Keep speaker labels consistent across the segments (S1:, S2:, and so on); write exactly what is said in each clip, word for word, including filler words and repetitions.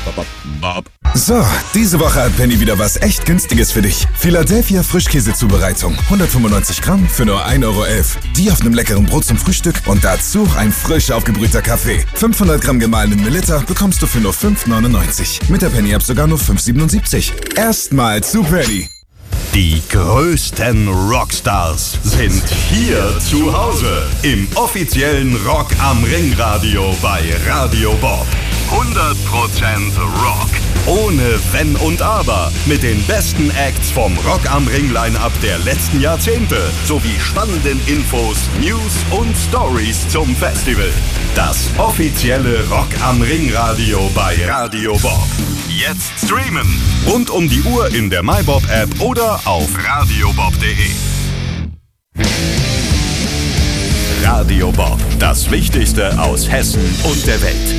S1: So, diese Woche hat Penny wieder was echt Günstiges für dich. Philadelphia Frischkäse-Zubereitung. hundertfünfundneunzig Gramm für nur ein Euro elf. Die auf einem leckeren Brot zum Frühstück und dazu ein frisch aufgebrühter Kaffee. fünfhundert Gramm gemahlenen Melitta bekommst du für nur fünf neunundneunzig. Mit der Penny-App sogar nur fünf siebenundsiebzig. Erstmal zu Penny.
S2: Die größten Rockstars sind hier zu Hause im offiziellen Rock am Ring Radio bei Radio Bob. hundert Prozent Rock. Ohne Wenn und Aber. Mit den besten Acts vom Rock am Ring Line-Up der letzten Jahrzehnte. Sowie spannenden Infos, News und Stories zum Festival. Das offizielle Rock am Ring Radio bei Radio Bob. Jetzt streamen. Rund um die Uhr in der MyBob-App oder auf radiobob punkt de. Radio Bob. Das Wichtigste aus Hessen und der Welt.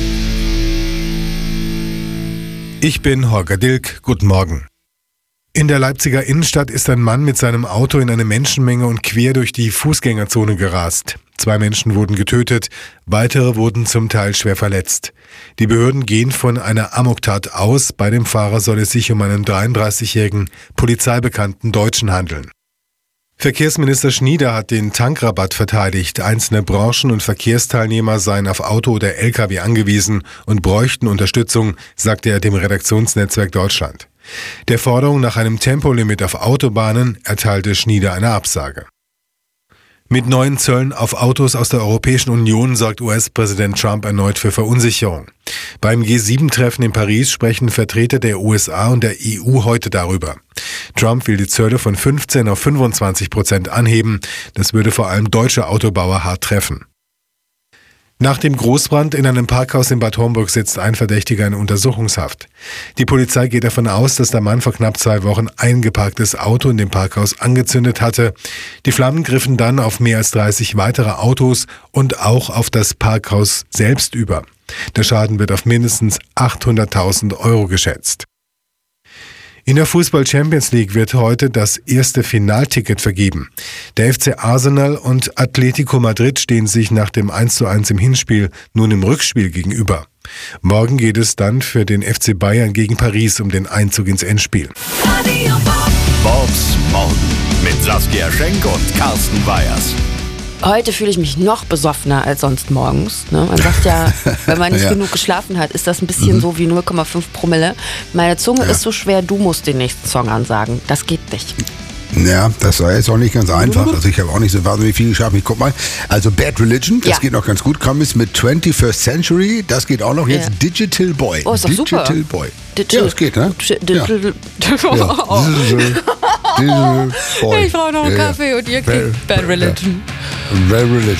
S3: Ich bin Holger Dilk, guten Morgen. In der Leipziger Innenstadt ist ein Mann mit seinem Auto in eine Menschenmenge und quer durch die Fußgängerzone gerast. Zwei Menschen wurden getötet, weitere wurden zum Teil schwer verletzt. Die Behörden gehen von einer Amoktat aus, bei dem Fahrer soll es sich um einen dreiunddreißigjährigen polizeibekannten Deutschen handeln. Verkehrsminister Schnieder hat den Tankrabatt verteidigt. Einzelne Branchen und Verkehrsteilnehmer seien auf Auto oder L K W angewiesen und bräuchten Unterstützung, sagte er dem Redaktionsnetzwerk Deutschland. Der Forderung nach einem Tempolimit auf Autobahnen erteilte Schnieder eine Absage. Mit neuen Zöllen auf Autos aus der Europäischen Union sorgt U S-Präsident Trump erneut für Verunsicherung. Beim G sieben Treffen in Paris sprechen Vertreter der U S A und der E U heute darüber. Trump will die Zölle von fünfzehn auf fünfundzwanzig Prozent anheben. Das würde vor allem deutsche Autobauer hart treffen. Nach dem Großbrand in einem Parkhaus in Bad Homburg sitzt ein Verdächtiger in Untersuchungshaft. Die Polizei geht davon aus, dass der Mann vor knapp zwei Wochen ein geparktes Auto in dem Parkhaus angezündet hatte. Die Flammen griffen dann auf mehr als dreißig weitere Autos und auch auf das Parkhaus selbst über. Der Schaden wird auf mindestens achthunderttausend Euro geschätzt. In der Fußball-Champions League wird heute das erste Finalticket vergeben. Der F C Arsenal und Atletico Madrid stehen sich nach dem eins zu eins im Hinspiel nun im Rückspiel gegenüber. Morgen geht es dann für den F C Bayern gegen Paris um den Einzug ins Endspiel.
S2: Bobs Morgen mit Saskia Schenk und Carsten Weyers.
S4: Heute fühle ich mich noch besoffener als sonst morgens. Ne? Man sagt ja, wenn man nicht ja. genug geschlafen hat, ist das ein bisschen mhm. so wie null Komma fünf Promille. Meine Zunge ja. ist so schwer, du musst den nächsten Song ansagen. Das geht nicht.
S5: Ja, das war jetzt auch nicht ganz einfach. Also ich habe auch nicht so wahnsinnig viel geschafft. Ich guck mal. Also Bad Religion, das ja. geht noch ganz gut. Commis mit twenty-first Century, das geht auch noch. Jetzt ja. Digital Boy.
S4: Oh, ist doch
S5: Digital
S4: super.
S5: Boy.
S4: Digital.
S5: Ja, das geht, ne?
S4: Digital.
S5: Ja. Ja. Oh. Digital, Digital Boy.
S4: Ich brauche noch einen Kaffee und ihr kriegt Bad Religion.
S5: Bad Religion.